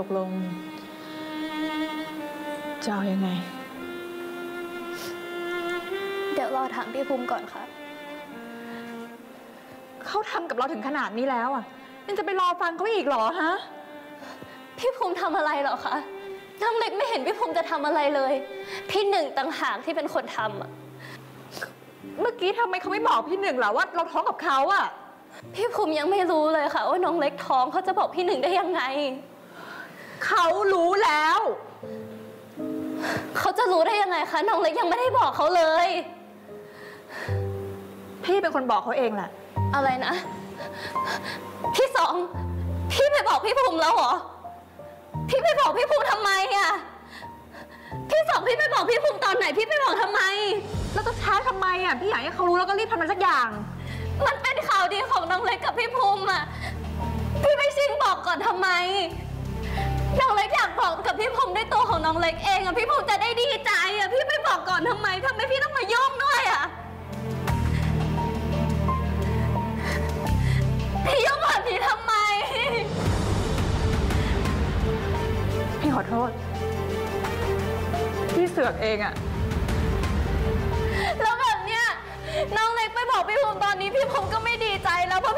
กลงจะเอายังไงเดี๋ยวรอถามพี่ภูมิก่อนค่ะเขาทำกับเราถึงขนาดนี้แล้วอ่ะยังจะไปรอฟังเขาอีกเหรอฮะพี่ภูมิทำอะไรเหรอคะน้องเล็กไม่เห็นพี่ภูมิจะทำอะไรเลยพี่หนึ่งต่างหากที่เป็นคนทำอ่ะเมื่อกี้ทำไมเขาไม่บอกพี่หนึ่งล่ะว่าเราท้องกับเขาอ่ะพี่ภูมิยังไม่รู้เลยค่ะว่าน้องเล็กท้องเขาจะบอกพี่หนึ่งได้ยังไงเขารู้แล้วเขาจะรู้ได้ยังไงคะน้องเล็กยังไม่ได้บอกเขาเลยพี่เป็นคนบอกเขาเองแหละอะไรนะพี่สองพี่ไปบอกพี่ภูมิแล้วเหรอพี่ไปบอกพี่ภูมิทำไมอ่ะพี่สองพี่ไปบอกพี่ภูมิตอนไหนพี่ไปบอกทำไมแล้วจะช้าทำไมอ่ะพี่อยากให้เขารู้แล้วก็รีบทำมันสักอย่างมันเป็นข่าวดีของน้องเล็กกับพี่ภูมิอ่ะพี่ไม่ชิงบอกก่อนทำไมน้องเล็กอยากบอกกับพี่ภูมิด้วยตัวของน้องเล็กเองอ่ะพี่ภูมิจะได้ดีใจอ่ะพี่ไปบอกก่อนทำไมพี่ต้องมายุ่งด้วยอ่ะพี่ยุ่งแบบนี้ทำไมพี่ขอโทษพี่เสือกเองอะแล้วแบบเนี้ยน้องเล็กไปบอกพี่ภูมิตอนนี้พี่ภูมิก็ไม่ดีใจแล้วเพราะ